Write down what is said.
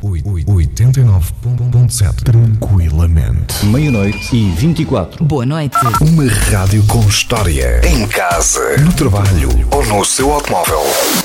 89.7. Tranquilamente. Meia-noite e 24. Boa noite. Uma rádio com história. Em casa, no trabalho ou no seu automóvel.